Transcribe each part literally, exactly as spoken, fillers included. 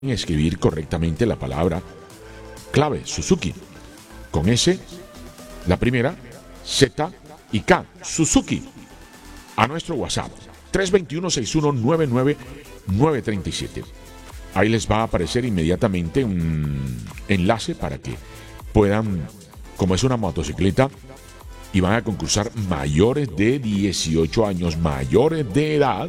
escribir correctamente la palabra clave Suzuki con S, la primera, Z y K, Suzuki, a nuestro WhatsApp tres dos uno, seis uno nueve nueve nueve tres siete. Ahí les va a aparecer inmediatamente un enlace para que puedan, como es una motocicleta y van a concursar mayores de dieciocho años, mayores de edad,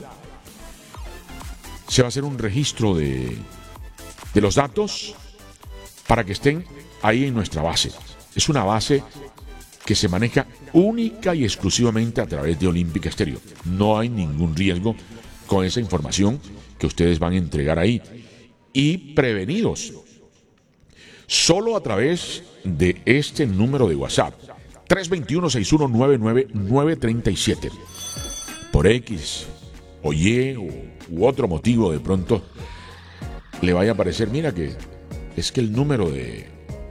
se va a hacer un registro de de los datos para que estén ahí en nuestra base. Es una base que se maneja única y exclusivamente a través de Olímpica Estéreo. No hay ningún riesgo con esa información que ustedes van a entregar ahí. Y prevenidos, solo a través de este número de WhatsApp, tres dos uno, seis uno nueve nueve nueve tres siete. Por X o Y o, u otro motivo de pronto le vaya a aparecer, mira que es que el número de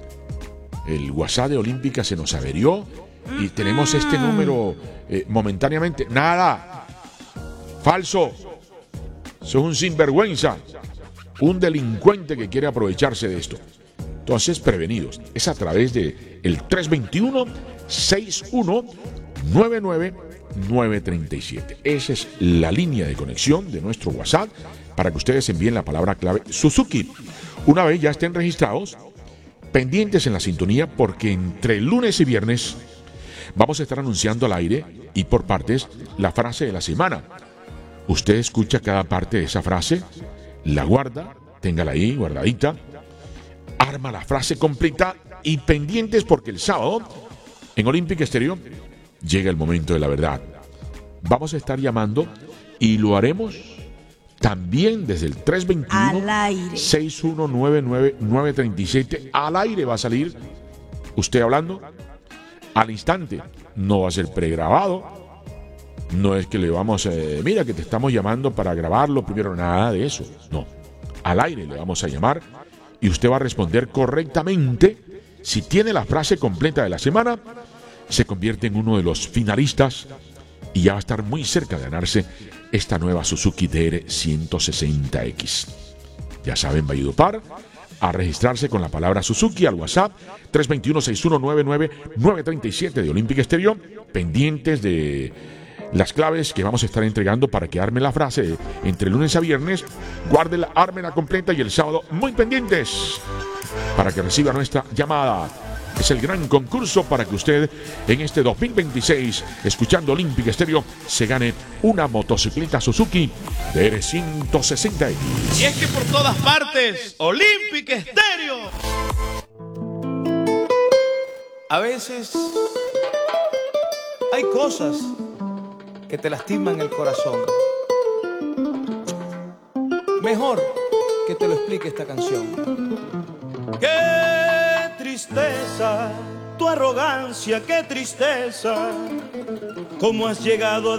el WhatsApp de Olímpica se nos averió y tenemos este número eh, momentáneamente. Nada, falso, sos un sinvergüenza, un delincuente que quiere aprovecharse de esto. Entonces, prevenidos, es a través de el tres dos uno, seis uno nueve nueve nueve tres siete. Esa es la línea de conexión de nuestro WhatsApp para que ustedes envíen la palabra clave Suzuki. Una vez ya estén registrados, pendientes en la sintonía, porque entre lunes y viernes vamos a estar anunciando al aire y por partes la frase de la semana. Usted escucha cada parte de esa frase, la guarda, téngala ahí guardadita, arma la frase completa y pendientes porque el sábado en Olímpica Estéreo llega el momento de la verdad. Vamos a estar llamando y lo haremos también desde el tres dos uno, seis uno nueve nueve nueve tres siete. Al aire va a salir usted hablando al instante. No va a ser pregrabado. No es que le vamos a... Eh, mira que te estamos llamando para grabarlo primero. Nada de eso. No. Al aire le vamos a llamar y usted va a responder correctamente. Si tiene la frase completa de la semana, se convierte en uno de los finalistas y ya va a estar muy cerca de ganarse esta nueva Suzuki D R ciento sesenta X. Ya saben, Valledupar, a registrarse con la palabra Suzuki al WhatsApp tres dos uno, seis uno nueve nueve nueve tres siete de Olímpica Estéreo, pendientes de las claves que vamos a estar entregando para que arme la frase entre lunes a viernes, guárdela, ármela completa y el sábado muy pendientes para que reciba nuestra llamada. Es el gran concurso para que usted en este dos mil veintiséis, escuchando Olímpica Estéreo, se gane una motocicleta Suzuki D R ciento sesenta X. Y es que por todas partes, Olímpica Estéreo. A veces hay cosas que te lastiman el corazón. Mejor que te lo explique esta canción. Qué tristeza, tu arrogancia, qué tristeza, cómo has llegado a